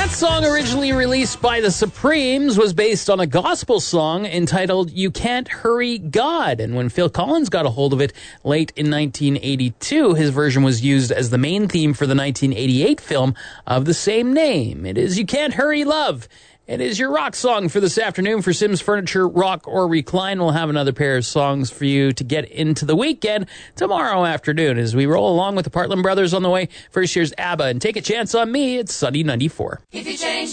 That song, originally released by the Supremes, was based on a gospel song entitled You Can't Hurry God. And when Phil Collins got a hold of it late in 1982, his version was used as the main theme for the 1988 film of the same name. It is You Can't Hurry Love. It is your rock song for this afternoon for Sims Furniture, Rock or Recline. We'll have another pair of songs for you to get into the weekend tomorrow afternoon as we roll along with the Partland Brothers on the way. First, here's ABBA and Take a Chance on Me. It's Sunny 94. If you change